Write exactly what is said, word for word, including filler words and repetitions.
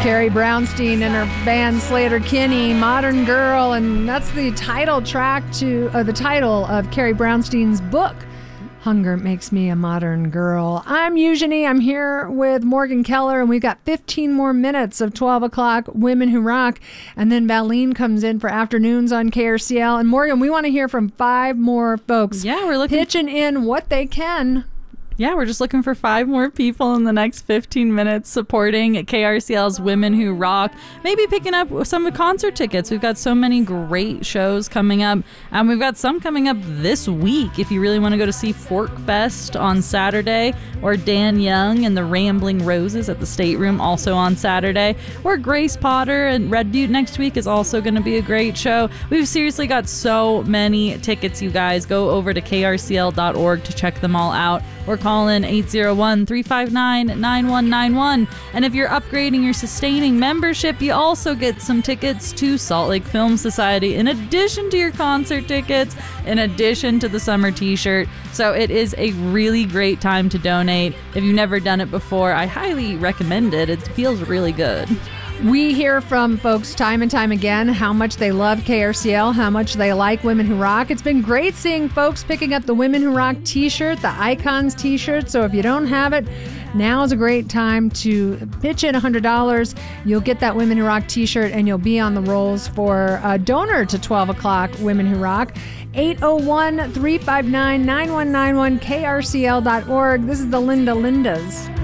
Carrie Brownstein and her band Sleater-Kinney, Modern Girl, and that's the title track to uh, the title of Carrie Brownstein's book, Hunger Makes Me a Modern Girl. I'm Eugenie. I'm here with Morgan Keller, and we've got fifteen more minutes of twelve o'clock Women Who Rock, and then Valene comes in for afternoons on K R C L. And Morgan, we want to hear from five more folks. Yeah, we're looking pitching in what they can. Yeah, we're just looking for five more people in the next fifteen minutes supporting K R C L's Women Who Rock. Maybe picking up some concert tickets. We've got so many great shows coming up. And we've got some coming up this week. If you really want to go to see Fork Fest on Saturday, or Dan Young and the Rambling Roses at the State Room also on Saturday, or Grace Potter and Red Butte next week is also going to be a great show. We've seriously got so many tickets, you guys. Go over to K R C L dot org to check them all out, or call in eight oh one, three five nine, nine one nine one. And if you're upgrading your sustaining membership, you also get some tickets to Salt Lake Film Society in addition to your concert tickets, in addition to the summer t-shirt. So it is a really great time to donate. If you've never done it before, I highly recommend it. It feels really good. We hear from folks time and time again how much they love K R C L, how much they like Women Who Rock. It's been great seeing folks picking up the Women Who Rock t-shirt, the Icons t-shirt. So if you don't have it, now is a great time to pitch in one hundred dollars. You'll get that Women Who Rock t-shirt, and you'll be on the rolls for a donor to twelve o'clock Women Who Rock. eight oh one, three five nine, nine one nine one, K R C L dot org. This is the Linda Lindas.